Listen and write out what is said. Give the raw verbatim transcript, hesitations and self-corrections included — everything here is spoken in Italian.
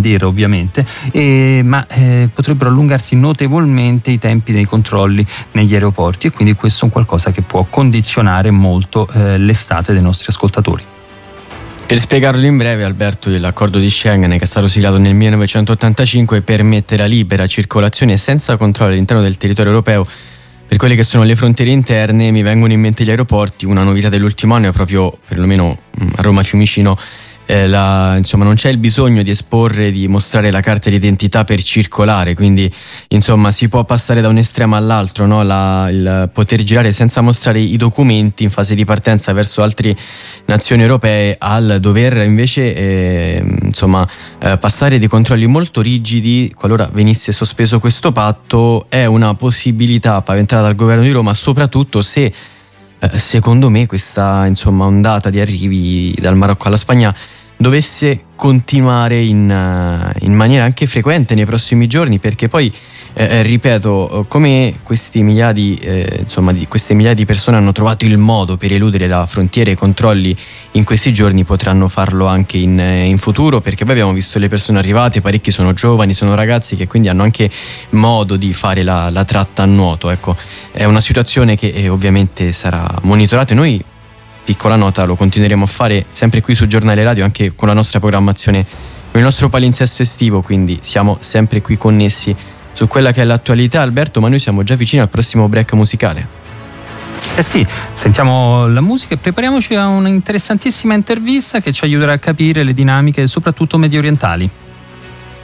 dire ovviamente, e, ma eh, potrebbero allungarsi notevolmente i tempi dei controlli negli aeroporti, e quindi questo è un qualcosa che può condizionare molto eh, l'estate dei nostri ascoltatori. Per spiegarlo in breve, Alberto, l'accordo di Schengen, che è stato siglato nel millenovecentottantacinque, permette la libera circolazione senza controllo all'interno del territorio europeo per quelle che sono le frontiere interne. Mi vengono in mente gli aeroporti. Una novità dell'ultimo anno è proprio, perlomeno a Roma Fiumicino, eh, la, insomma non c'è il bisogno di esporre, di mostrare la carta d'identità per circolare, quindi insomma si può passare da un estremo all'altro, no? la, il poter girare senza mostrare i documenti in fase di partenza verso altre nazioni europee, al dover invece eh, insomma eh, passare dei controlli molto rigidi qualora venisse sospeso questo patto. È una possibilità paventata dal governo di Roma, soprattutto se eh, secondo me questa insomma ondata di arrivi dal Marocco alla Spagna dovesse continuare in, in maniera anche frequente nei prossimi giorni, perché poi eh, ripeto, come questi migliaia di, eh, insomma, di queste migliaia di persone hanno trovato il modo per eludere la frontiera e i controlli in questi giorni, potranno farlo anche in, in futuro, perché poi abbiamo visto le persone arrivate, parecchi sono giovani, sono ragazzi che quindi hanno anche modo di fare la, la tratta a nuoto. Ecco, è una situazione che eh, ovviamente sarà monitorata, e noi, piccola nota, lo continueremo a fare sempre qui su Giornale Radio, anche con la nostra programmazione, con il nostro palinsesto estivo, quindi siamo sempre qui connessi su quella che è l'attualità, Alberto, ma noi siamo già vicini al prossimo break musicale. Eh sì, sentiamo la musica e prepariamoci a un'interessantissima intervista che ci aiuterà a capire le dinamiche soprattutto medio orientali.